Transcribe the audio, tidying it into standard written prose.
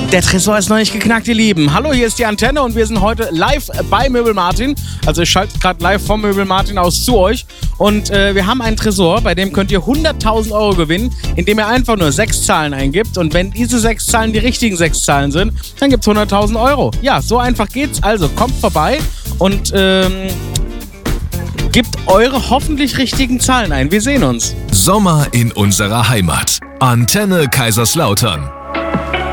Der Tresor ist noch nicht geknackt, ihr Lieben. Hallo, hier ist die Antenne und wir sind heute live bei Möbel Martin. Also ich schalte gerade live vom Möbel Martin aus zu euch. Und wir haben einen Tresor, bei dem könnt ihr 100.000 Euro gewinnen, indem ihr einfach nur 6 Zahlen eingibt. Und wenn diese 6 Zahlen die richtigen 6 Zahlen sind, dann gibt's 100.000 Euro. Ja, so einfach geht's. Also kommt vorbei und gebt eure hoffentlich richtigen Zahlen ein. Wir sehen uns. Sommer in unserer Heimat. Antenne Kaiserslautern.